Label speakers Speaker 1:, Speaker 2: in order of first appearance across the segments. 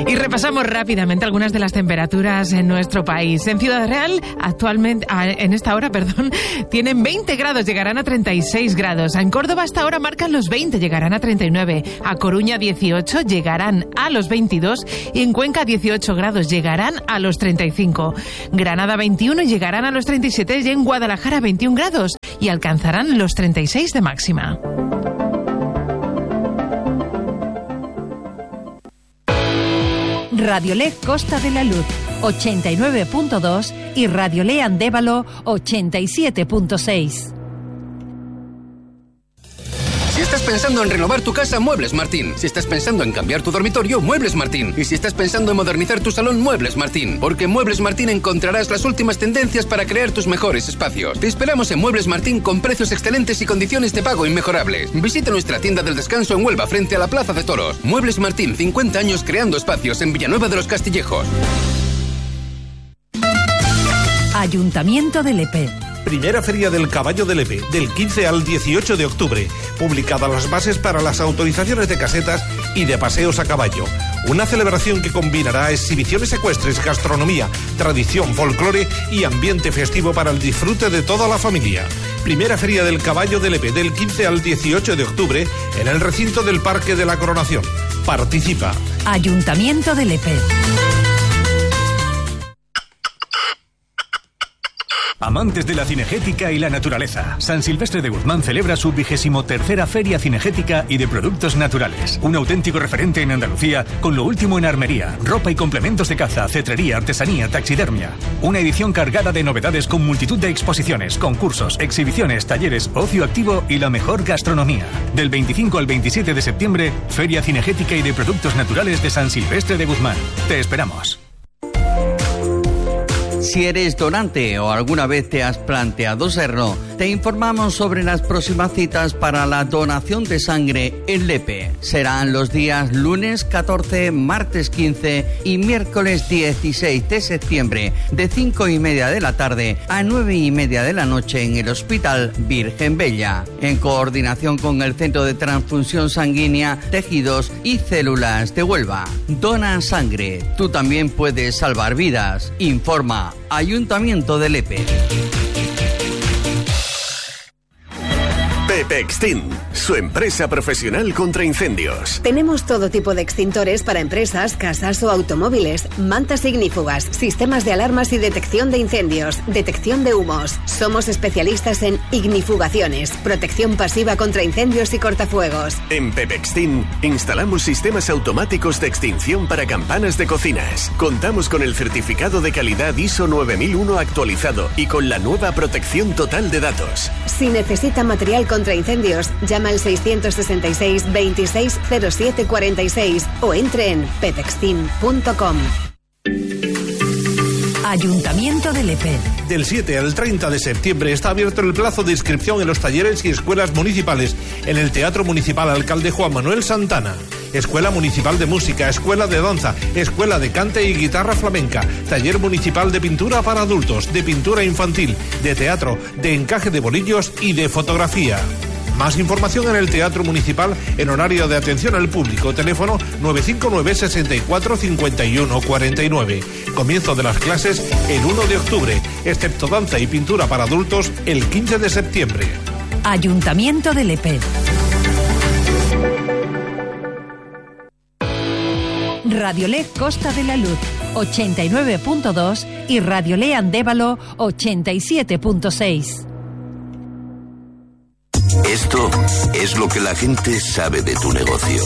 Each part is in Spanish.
Speaker 1: Y repasamos rápidamente algunas de las temperaturas en nuestro país. En Ciudad Real, actualmente, en esta hora, tienen 20 grados, llegarán a 36 grados. En Córdoba hasta ahora marcan los 20, llegarán a 39. A Coruña 18, llegarán a los 22. Y en Cuenca 18 grados, llegarán a los 35. Granada 21, llegarán a los 37. Y en Guadalajara 21 grados y alcanzarán los 36 de máxima.
Speaker 2: Radiolé Costa de la Luz 89.2 y Radiolé Andévalo 87.6.
Speaker 3: Si estás pensando en renovar tu casa, Muebles Martín. Si estás pensando en cambiar tu dormitorio, Muebles Martín. Y si estás pensando en modernizar tu salón, Muebles Martín. Porque en Muebles Martín encontrarás las últimas tendencias para crear tus mejores espacios. Te esperamos en Muebles Martín con precios excelentes y condiciones de pago inmejorables. Visita nuestra tienda del descanso en Huelva, frente a la Plaza de Toros. Muebles Martín, 50 años creando espacios en Villanueva de los Castillejos.
Speaker 2: Ayuntamiento de Lepe.
Speaker 4: Primera Feria del Caballo de Lepe, del 15 al 18 de octubre. Publicadas las bases para las autorizaciones de casetas y de paseos a caballo. Una celebración que combinará exhibiciones ecuestres, gastronomía, tradición, folclore y ambiente festivo para el disfrute de toda la familia. Primera Feria del Caballo de Lepe, del 15 al 18 de octubre, en el recinto del Parque de la Coronación. Participa.
Speaker 2: Ayuntamiento de Lepe.
Speaker 5: Amantes de la cinegética y la naturaleza, San Silvestre de Guzmán celebra su 23ª Feria Cinegética y de Productos Naturales. Un auténtico referente en Andalucía con lo último en armería, ropa y complementos de caza, cetrería, artesanía, taxidermia. Una edición cargada de novedades con multitud de exposiciones, concursos, exhibiciones, talleres, ocio activo y la mejor gastronomía. Del 25 al 27 de septiembre, Feria Cinegética y de Productos Naturales de San Silvestre de Guzmán. Te esperamos.
Speaker 6: Si eres donante o alguna vez te has planteado serlo, te informamos sobre las próximas citas para la donación de sangre en Lepe. Serán los días lunes 14, martes 15 y miércoles 16 de septiembre, de 5:30 de la tarde a 9:30 de la noche en el Hospital Virgen Bella, en coordinación con el Centro de Transfusión Sanguínea, Tejidos y Células de Huelva. Dona sangre, tú también puedes salvar vidas. Informa Ayuntamiento de Lepe.
Speaker 7: Pepe Extint, su empresa profesional contra incendios.
Speaker 8: Tenemos todo tipo de extintores para empresas, casas o automóviles, mantas ignífugas, sistemas de alarmas y detección de incendios, detección de humos. Somos especialistas en ignifugaciones, protección pasiva contra incendios y cortafuegos.
Speaker 7: En Pepe Extint instalamos sistemas automáticos de extinción para campanas de cocinas. Contamos con el certificado de calidad ISO 9001 actualizado y con la nueva protección total de datos.
Speaker 8: Si necesita material contra incendios, llama al 666 26 07 46 o entre en pepextin.com.
Speaker 2: Ayuntamiento de Lepe.
Speaker 4: Del 7 al 30 de septiembre está abierto el plazo de inscripción en los talleres y escuelas municipales en el Teatro Municipal Alcalde Juan Manuel Santana. Escuela Municipal de Música, Escuela de Danza, Escuela de Cante y Guitarra Flamenca, Taller Municipal de Pintura para Adultos, de Pintura Infantil, de Teatro, de Encaje de Bolillos y de Fotografía. Más información en el Teatro Municipal en horario de atención al público. Teléfono 959 64 51 49. Comienzo de las clases el 1 de octubre, excepto danza y pintura para adultos el 15 de septiembre.
Speaker 2: Ayuntamiento de Lepe. Radiolé Costa de la Luz 89.2 y Radiolé Andévalo 87.6.
Speaker 9: Esto es lo que la gente sabe de tu negocio.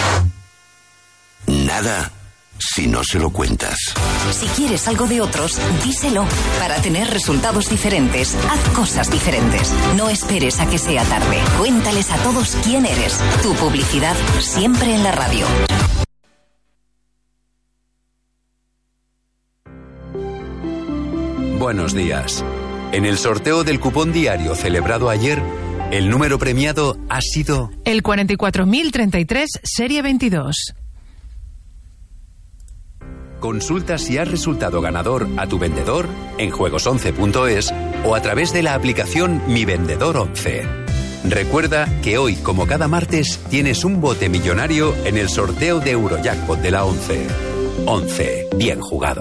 Speaker 9: Nada si no se lo cuentas.
Speaker 10: Si quieres algo de otros, díselo. Para tener resultados diferentes, haz cosas diferentes. No esperes a que sea tarde. Cuéntales a todos quién eres. Tu publicidad siempre en la radio.
Speaker 11: Buenos días. En el sorteo del cupón diario celebrado ayer, el número premiado ha sido
Speaker 1: el 44.033, serie 22.
Speaker 11: Consulta si has resultado ganador a tu vendedor en juegos11.es o a través de la aplicación Mi Vendedor 11. Recuerda que hoy, como cada martes, tienes un bote millonario en el sorteo de Eurojackpot de la 11. 11. Bien jugado.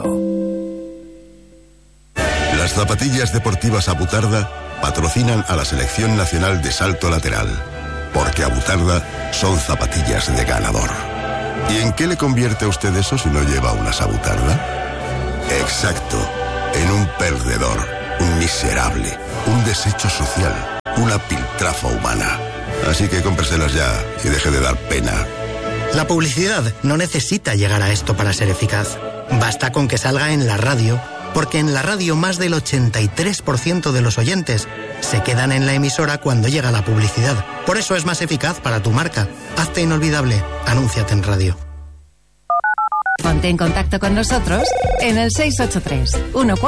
Speaker 12: Las zapatillas deportivas Abutarda patrocinan a la Selección Nacional de Salto Lateral, porque Abutarda son zapatillas de ganador. ¿Y en qué le convierte a usted eso si no lleva unas Abutarda? Exacto, en un perdedor, un miserable, un desecho social, una piltrafa humana. Así que cómpreselas ya y deje de dar pena.
Speaker 13: La publicidad no necesita llegar a esto para ser eficaz. Basta con que salga en la radio, porque en la radio más del 83% de los oyentes se quedan en la emisora cuando llega la publicidad. Por eso es más eficaz para tu marca. Hazte inolvidable. Anúnciate en radio.
Speaker 2: Ponte en contacto con nosotros en el 683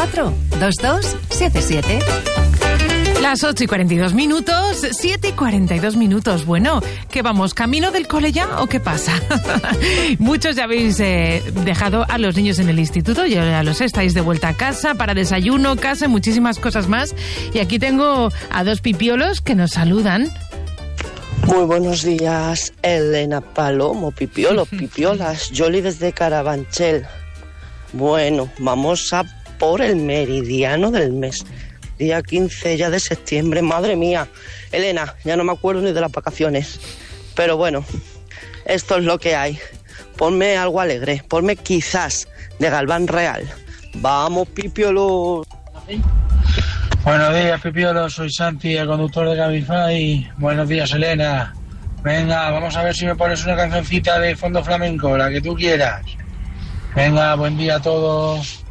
Speaker 2: 142277.
Speaker 1: Las 8:42, 7:42. Bueno, ¿qué vamos? ¿Camino del cole ya o qué pasa? Muchos ya habéis dejado a los niños en el instituto, ya los estáis de vuelta a casa para desayuno, casa y muchísimas cosas más. Y aquí tengo a dos pipiolos que nos saludan.
Speaker 14: Muy buenos días, Elena, Palomo, pipiolos, pipiolas, Yoli desde Carabanchel. Bueno, vamos a por el meridiano del mes. Día 15 ya de septiembre, madre mía. Elena, ya no me acuerdo ni de las vacaciones. Pero bueno, esto es lo que hay. Ponme algo alegre, ponme quizás de Galván Real. Vamos, pipiolos.
Speaker 15: Buenos días, pipiolos. Soy Santi, el conductor de Cabify. Buenos días, Elena. Venga, vamos a ver si me pones una cancioncita de fondo flamenco, la que tú quieras. Venga, buen día a todos.